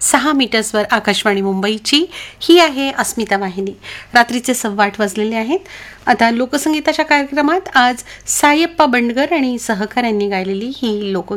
6 मीटर्सवर आकाशवाणी मुंबईची. ही आहे अस्मिता वाहिनी. रात्रीचे 8:15 वाजलेले आहेत. आता लोकसंगीताच्या कार्यक्रमात आज सायप्पा बंडगर आणि सहकाऱ्यांनी गायलेली ही